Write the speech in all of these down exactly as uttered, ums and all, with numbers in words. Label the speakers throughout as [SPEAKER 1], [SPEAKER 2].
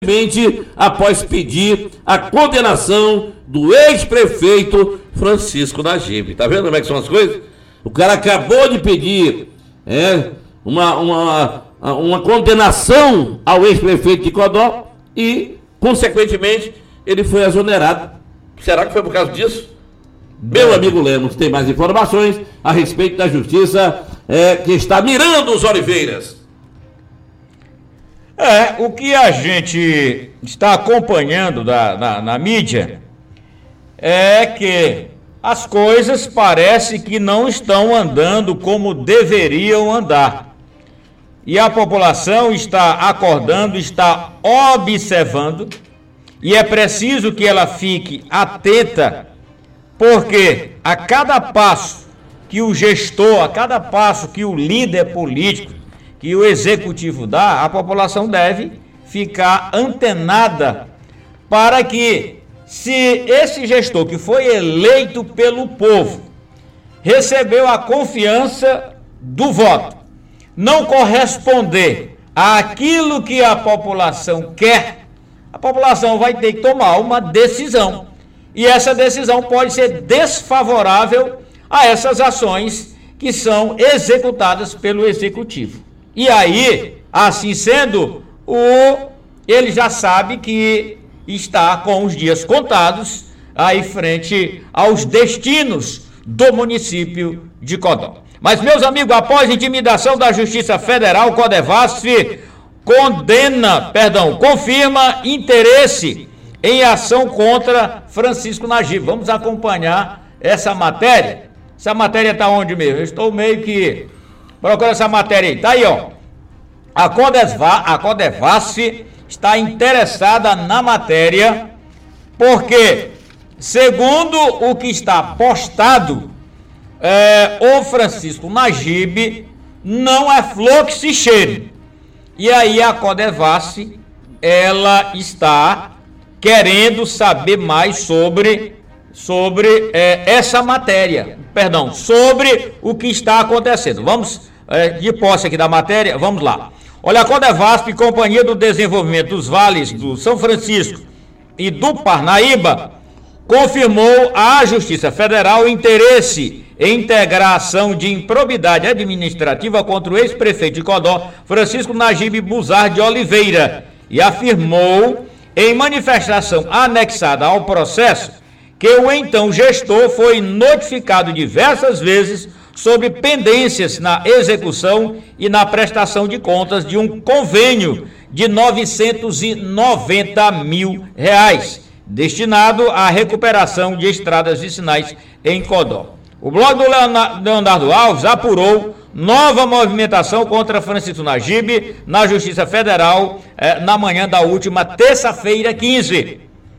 [SPEAKER 1] após pedir a condenação do ex-prefeito Francisco Najib. Tá vendo como é que são as coisas? O cara acabou de pedir é, uma, uma, uma condenação ao ex-prefeito de Codó e, consequentemente, ele foi exonerado. Será que foi por causa disso? Meu amigo Lemos tem mais informações a respeito da justiça é, que está mirando os Oliveiras.
[SPEAKER 2] É, o que a gente está acompanhando da, na, na mídia é que as coisas parece que não estão andando como deveriam andar. E a população está acordando, está observando, e é preciso que ela fique atenta, porque a cada passo que o gestor, a cada passo que o líder político, que o executivo dá, a população deve ficar antenada para que, se esse gestor que foi eleito pelo povo, recebeu a confiança do voto, não corresponder àquilo que a população quer, a população vai ter que tomar uma decisão. E essa decisão pode ser desfavorável a essas ações que são executadas pelo executivo. E aí, assim sendo, o, ele já sabe que está com os dias contados aí frente aos destinos do município de Codó. Mas, meus amigos, após intimidação da Justiça Federal, Codevasf condena, perdão, confirma interesse em ação contra Francisco Najib. Vamos acompanhar essa matéria. Essa matéria está onde mesmo? Eu estou meio que... Procura essa matéria aí. Tá aí, ó. A Codevasf, a Codevasf está interessada na matéria porque, segundo o que está postado, é, o Francisco Najib não é flor que se cheire. E aí a Codevasf, ela está querendo saber mais sobre, sobre é, essa matéria. Perdão, sobre o que está acontecendo. Vamos... de posse aqui da matéria, vamos lá. Olha, a Codevasf, Companhia do Desenvolvimento dos Vales do São Francisco e do Parnaíba, confirmou à Justiça Federal interesse em integrar a ação de improbidade administrativa contra o ex-prefeito de Codó, Francisco Najib Buzar de Oliveira, e afirmou, em manifestação anexada ao processo, que o então gestor foi notificado diversas vezes sobre pendências na execução e na prestação de contas de um convênio de novecentos e noventa mil reais, destinado à recuperação de estradas vicinais em Codó. O blog do Leonardo Alves apurou nova movimentação contra Francisco Najib na Justiça Federal eh, na manhã da última terça-feira, quinze.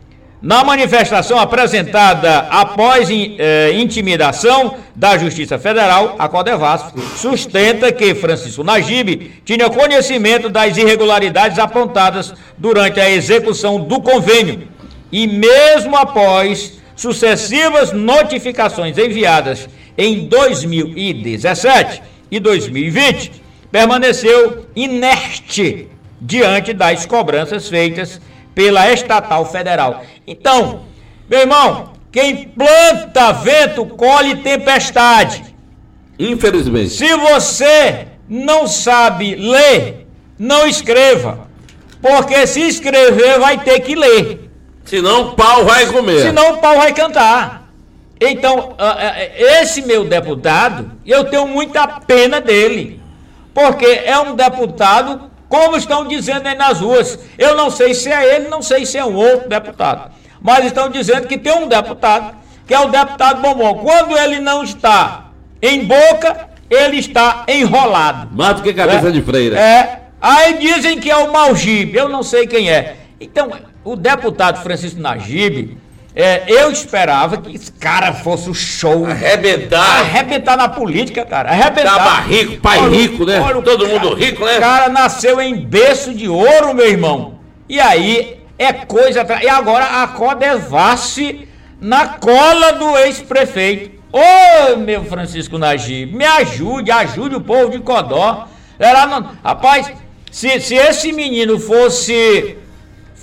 [SPEAKER 2] Na manifestação apresentada após eh, intimidação da Justiça Federal, a Codevasf sustenta que Francisco Najib tinha conhecimento das irregularidades apontadas durante a execução do convênio e, mesmo após sucessivas notificações enviadas em dois mil e dezessete e dois mil e vinte, permaneceu inerte diante das cobranças feitas pela estatal federal. Então, meu irmão, quem planta vento colhe tempestade.
[SPEAKER 1] Infelizmente.
[SPEAKER 2] Se você não sabe ler, não escreva, porque se escrever vai ter que ler.
[SPEAKER 1] Senão o pau vai comer.
[SPEAKER 2] Senão o pau vai cantar. Então, esse meu deputado, eu tenho muita pena dele, porque é um deputado, como estão dizendo aí nas ruas. Eu não sei se é ele, não sei se é um outro deputado, mas estão dizendo que tem um deputado, que é o deputado Bombom. Quando ele não está em boca, ele está enrolado.
[SPEAKER 1] Mato que cabeça é, de freira.
[SPEAKER 2] É. Aí dizem que é o Malgib, eu não sei quem é. Então, o deputado Francisco Najib, é, eu esperava que esse cara fosse o show.
[SPEAKER 1] Arrebentar.
[SPEAKER 2] Arrebentar na política, cara. Arrebentar.
[SPEAKER 1] Tava rico, pai olha, rico, né?
[SPEAKER 2] Olha,
[SPEAKER 1] todo
[SPEAKER 2] cara,
[SPEAKER 1] mundo rico, né?
[SPEAKER 2] O cara nasceu em berço de ouro, meu irmão. E aí, é coisa... E agora a Codevasf na cola do ex-prefeito. Ô, meu Francisco Najib, me ajude, ajude o povo de Codó. Era, não... Rapaz, se, se esse menino fosse